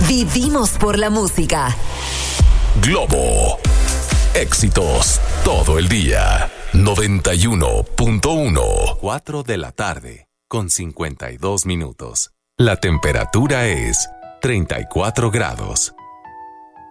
Vivimos por la música. Globo. Éxitos todo el día. 91.1. 4 de la tarde, con 52 minutos. La temperatura es 34 grados.